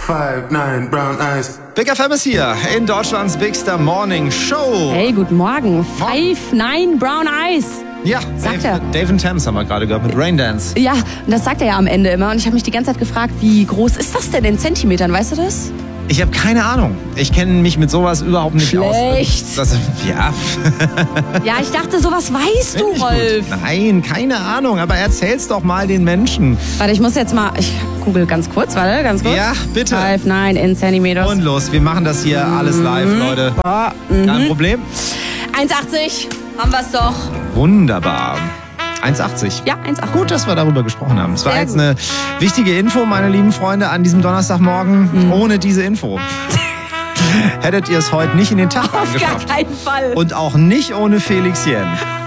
5'9", brown eyes. Big FM ist hier in Deutschlands Bigster Morning Show. Hey, guten Morgen. 5'9", brown eyes. Ja, Sagt er. Dave and Thames haben wir gerade gehört mit Rain Dance. Ja, und das sagt er ja am Ende immer. Und ich habe mich die ganze Zeit gefragt, wie groß ist das denn in Zentimetern? Weißt du das? Ich habe keine Ahnung. Ich kenne mich mit sowas überhaupt nicht Schlecht. aus. Ja. Ja, ich dachte, sowas weißt du, Rolf. Nein, keine Ahnung. Aber erzähl's doch mal den Menschen. Warte, ich muss jetzt mal... Ich google ganz kurz, warte, ganz kurz. Ja, bitte. 5'9" in Zentimeters. Und los, wir machen das hier alles live, Leute. Kein Problem. 1,80 haben wir's doch. Wunderbar. 1,80. Ja, 1,80. Gut, dass wir darüber gesprochen haben. Es war Sehr jetzt gut. eine wichtige Info, meine lieben Freunde, an diesem Donnerstagmorgen. Ohne diese Info hättet ihr es heute nicht in den Tag Auf gar geschafft. keinen Fall. Und auch nicht ohne Felix Jen.